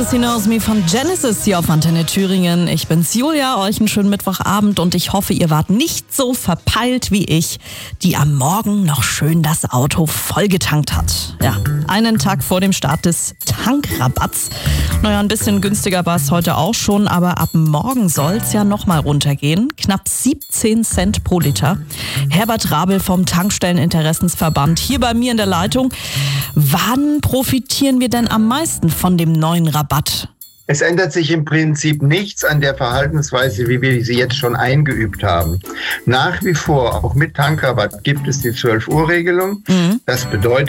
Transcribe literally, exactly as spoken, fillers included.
This He Knows Me von Genesis hier auf Antenne Thüringen. Ich bin's Julia, euch einen schönen Mittwochabend und ich hoffe, ihr wart nicht so verpeilt wie ich, die am Morgen noch schön das Auto vollgetankt hat. Ja, einen Tag vor dem Start des Tankrabatts. Naja, ein bisschen günstiger war es heute auch schon, aber ab morgen soll's ja nochmal runtergehen. Knapp siebzehn Cent pro Liter. Herbert Rabel vom Tankstelleninteressensverband hier bei mir in der Leitung. Wann profitieren wir denn am meisten von dem neuen Rabatt? Es ändert sich im Prinzip nichts an der Verhaltensweise, wie wir sie jetzt schon eingeübt haben. Nach wie vor, auch mit Tankrabatt, gibt es die zwölf Uhr Regelung. Mhm. Das bedeutet,